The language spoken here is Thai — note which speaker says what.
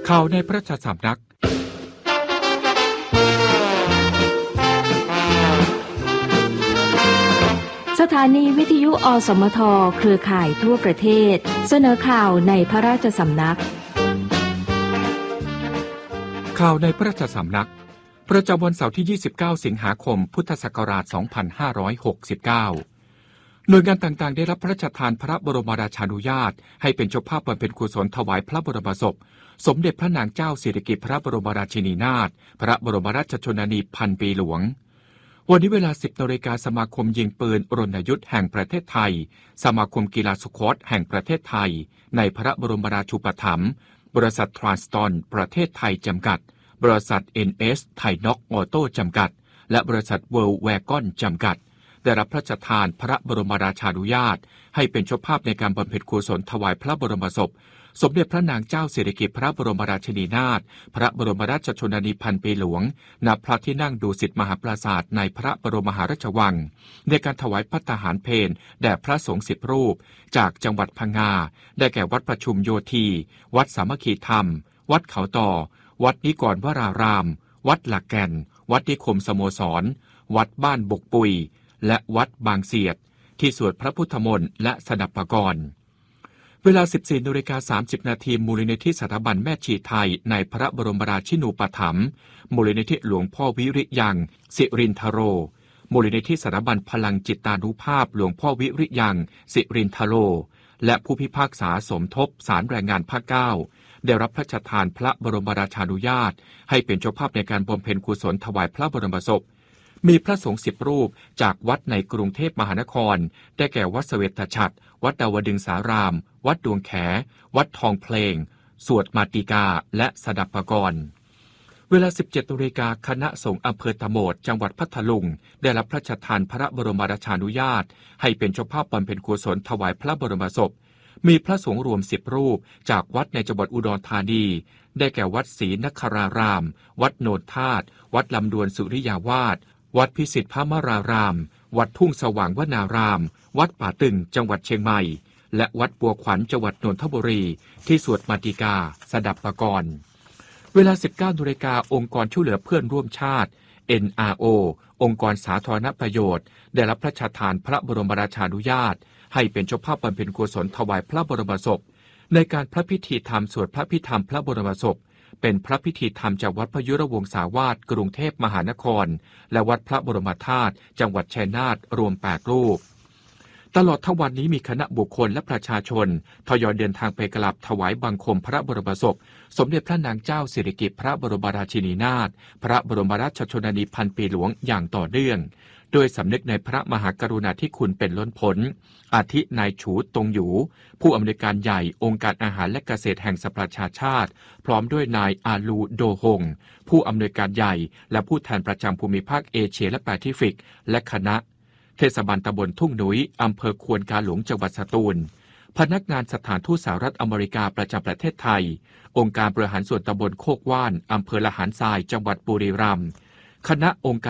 Speaker 1: ข่าวในพระราชสำนัก
Speaker 2: สถานีวิทยุอสมทเครือข่ายทั่วประเทศเสนอข่าวในพระราชสำนัก
Speaker 1: ข่าวในพระราชสำนักประจำวันเสาร์ที่ 29 สิงหาคม พุทธศักราช 2569 หน่วยงานต่างๆได้รับพระราชทานพระบรมราชานุญาตให้เป็นเจ้าภาพบำเพ็ญกุศลถวายพระบรมศพสมเด็จพระนางเจ้าสิริกิติ์พระบรมราชินีนาถพระบรมราชชนนีพันปีหลวงวันนี้เวลา 10 น.สมาคมยิงปืนรณยุทธ์แห่งประเทศไทยสมาคมกีฬาสควอชแห่งประเทศไทยในพระบรมราชูปถัมภ์บริษัททรานสตอนประเทศไทยจำกัดบริษัท NS ไทยน็อกออโต้จำกัดและบริษัทเวิลด์แวกอนจำกัดได้รับพระราชทานพระบรมราชานุญาตให้เป็นเจ้าภาพในการบำเพ็ญกุศลถวายพระบรมศพสมเด็จพระนางเจ้าสิริกิติ์พระบรมราชินีนาถพระบรมราชชนนีพันปีหลวงณพระที่นั่งดุสิตมหาปราสาทในพระบรมมหาราชวังในการถวายภัตตาหารเพลแด่พระสงฆ์10 รูปจากจังหวัดพังงาได้แก่วัดประชุมโยธีวัดสามัคคีธรรมวัดเขาต่อวัดนิกรวรารามวัดหลักแก่นวัดนิคมสโมสรวัดบ้านบกปุยและวัดบางเสียดที่สวดพระพุทธมนต์และสดับปกรณ์เวลา 14:30 น.มูลนิธิสถาบันแม่ชีไทยในพระบรมราชินูปถัมภ์มูลนิธิหลวงพ่อวิริยังสิรินทโรมูลนิธิสถาบันพลังจิตานุภาพหลวงพ่อวิริยังสิรินทโรและผู้พิพากษาสมทบศาลแรงงานภาค 9ได้รับพระราชทานพระบรมราชานุญาตให้เป็นเจ้าภาพในการบำเพ็ญกุศลถวายพระบรมศพมีพระสงฆ์10 รูปจากวัดในกรุงเทพมหานครได้แก่วัดเสวตฉัตรวัดดาวดึงสารามวัดดวงแขวัดทองเพลงสวดมาติกาและสดับปกรณ์เวลา 17 น.คณะสงฆ์อำเภอตะโหมดจังหวัดพัทลุงได้รับพระราชทานพระบรมราชานุญาตให้เป็นเจ้าภาพบำเพ็ญกุศลถวายพระบรมศพมีพระสงฆ์รวม10 รูปจากวัดในจังหวัดอุดรธานีได้แก่วัดศรีนครารามวัดโนนธาตุวัดลำดวนสุริยาวาสวัดพิสิทธิพมรารามวัดทุ่งสว่างวนารามวัดป่าตึงจังหวัดเชียงใหม่และวัดบัวขวัญจังหวัดนนทบุรีที่สวดมาติกาสดับปกรณ์เวลา 19 น.องค์กรช่วยเหลือเพื่อนร่วมชาติ NRO องค์กรสาธารณประโยชน์ได้รับพระราชทานพระบรมราชานุญาตให้เป็นเจ้าภาพบำเพ็ญกุศลถวายพระบรมศพในการพระพิธีธรรมสวดพระพิธรรมพระบรมศพเป็นพระพิธีธรรมจากวัดพยุรวงศาวาสกรุงเทพมหานครและวัดพระบรมธาตุจังหวัดชัยนาทรวม8 รูปตลอดทั้งวันนี้มีคณะบุคคลและประชาชนทยอยเดินทางไปกราบถวายบังคมพระบรมศพสมเด็จพระนางเจ้าสิริกิติ์พระบรมราชินีนาถพระบรมราชชนนีพันปีหลวงอย่างต่อเนื่องโดยสำนึกในพระมหากรุณาธิคุณเป็นล้นพ้นอาทินายฉูตงหยูผู้อำนวยการใหญ่องค์การอาหารและเกษตรแห่งสหประชาชาติพร้อมด้วยนายอาลูโดฮงผู้อำนวยการใหญ่และผู้แทนประจำภูมิภาคเอเชียและแปซิฟิกและคณะเทศบาลตำบลทุ่งหนุยอำเภอควนกาหลงจังหวัดสตูลพนักงานสถานทูตสหรัฐอเมริกาประจำประเทศไทยองค์การบริหารส่วนตำบลโคกว่านอำเภอละหารทรายจังหวัดบุรีรัมย์คณะองค์การ